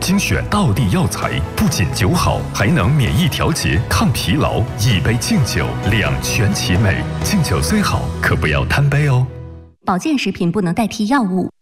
精选道地药材，不仅酒好，还能免疫调节、抗疲劳。一杯敬酒，两全其美。敬酒虽好，可不要贪杯哦。 保健食品不能代替药物。